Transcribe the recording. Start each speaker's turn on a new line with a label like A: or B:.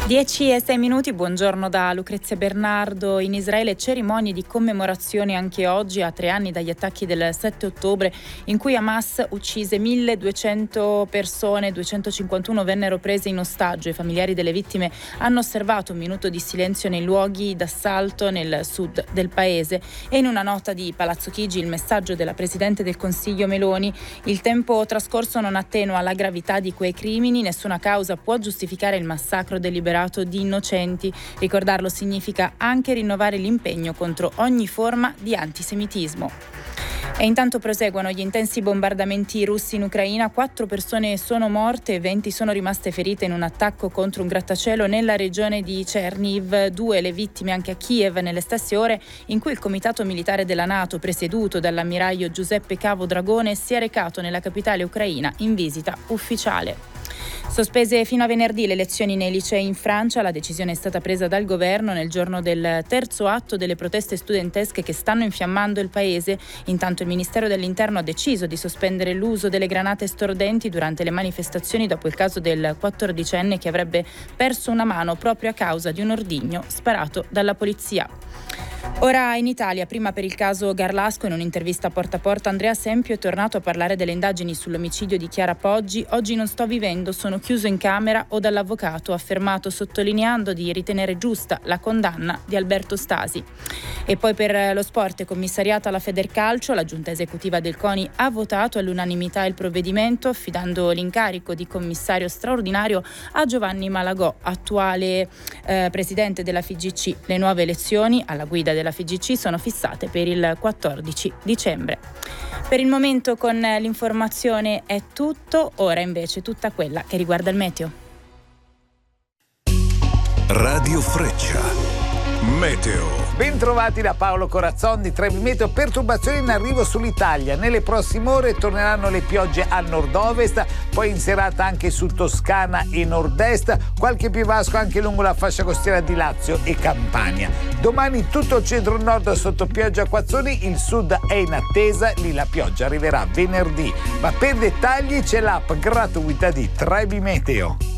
A: 10:06, buongiorno da Lucrezia Bernardo. In Israele cerimonie di commemorazione anche oggi, a 3 anni dagli attacchi del 7 ottobre, in cui Hamas uccise 1.200 persone, 251 vennero prese in ostaggio. I familiari delle vittime hanno osservato un minuto di silenzio nei luoghi d'assalto nel sud del paese. E in una nota di Palazzo Chigi il messaggio della Presidente del Consiglio Meloni: il tempo trascorso non attenua la gravità di quei crimini, nessuna causa può giustificare il massacro deliberato di innocenti. Ricordarlo significa anche rinnovare l'impegno contro ogni forma di antisemitismo. E intanto proseguono gli intensi bombardamenti russi in Ucraina. 4 persone sono morte e 20 sono rimaste ferite in un attacco contro un grattacielo nella regione di Cherniv. 2 le vittime anche a Kiev nelle stesse ore in cui il comitato militare della NATO, presieduto dall'ammiraglio Giuseppe Cavo Dragone, si è recato nella capitale ucraina in visita ufficiale. Sospese fino a venerdì le lezioni nei licei in Francia. La decisione è stata presa dal governo nel giorno del terzo atto delle proteste studentesche che stanno infiammando il paese. Intanto il Ministero dell'Interno ha deciso di sospendere l'uso delle granate stordenti durante le manifestazioni dopo il caso del 14enne che avrebbe perso una mano proprio a causa di un ordigno sparato dalla polizia. Ora in Italia, prima per il caso Garlasco, in un'intervista porta a porta Andrea Sempio è tornato a parlare delle indagini sull'omicidio di Chiara Poggi. Oggi non sto vivendo, sono chiuso in camera o dall'avvocato, ha affermato, sottolineando di ritenere giusta la condanna di Alberto Stasi. E poi per lo sport, commissariata la Federcalcio, la giunta esecutiva del CONI ha votato all'unanimità il provvedimento, affidando l'incarico di commissario straordinario a Giovanni Malagò, attuale presidente della FIGC. Le nuove elezioni alla guida della FIGC sono fissate per il 14 dicembre. Per il momento con l'informazione è tutto, ora invece tutta quella che riguarda il meteo.
B: Radio Freccia, meteo.
C: Bentrovati da Paolo Corazzon di Trebi Meteo. Perturbazioni in arrivo sull'Italia. Nelle prossime ore torneranno le piogge a nord-ovest, poi in serata anche su Toscana e nord-est, qualche piovasco anche lungo la fascia costiera di Lazio e Campania. Domani tutto il centro-nord sotto pioggia a Quazzoni, il sud è in attesa, lì la pioggia arriverà venerdì. Ma per dettagli c'è l'app gratuita di Trebi Meteo.